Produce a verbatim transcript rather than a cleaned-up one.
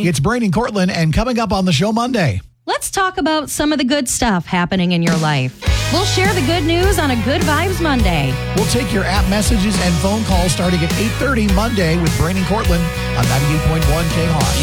It's Brain and Cortland, and coming up on the show Monday. Let's talk about some of the good stuff happening in your life. We'll share the good news on a Good Vibes Monday. We'll take your app messages and phone calls starting at eight thirty Monday with Brain and Cortland on ninety-eight point one K Hawk.